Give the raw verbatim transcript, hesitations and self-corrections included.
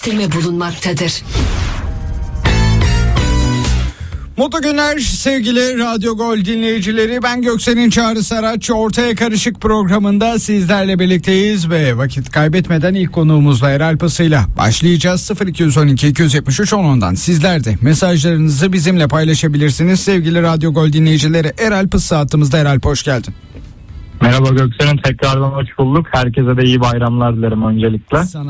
bulunmaktadır. Mutlu günler sevgili Radyo Gol dinleyicileri. Ben Göksel'in Çağrı Saraç. Ortaya Karışık programında sizlerle birlikteyiz ve vakit kaybetmeden ilk konuğumuzla Erel Pası'yla başlayacağız. sıfır iki on iki iki yetmiş üç on ondan sizler de mesajlarınızı bizimle paylaşabilirsiniz. Sevgili Radyo Gol dinleyicileri, Erel Pası hattımızda. Erel, hoş geldin. Merhaba Göksel'in, tekrardan hoş bulduk. Herkese de iyi bayramlar dilerim öncelikle. Sana